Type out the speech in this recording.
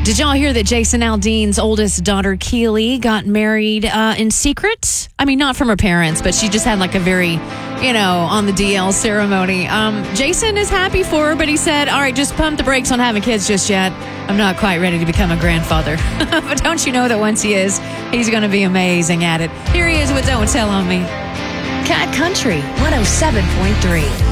Did y'all hear that Jason Aldean's oldest daughter, Keely, got married in secret? I mean, not from her parents, but she just had like a very, on the DL ceremony. Jason is happy for her, but he said, all right, just pump the brakes on having kids just yet. I'm not quite ready to become a grandfather. But don't you know that once he is, he's going to be amazing at it. Here he is with Don't Tell on Me. Cat Country 107.3.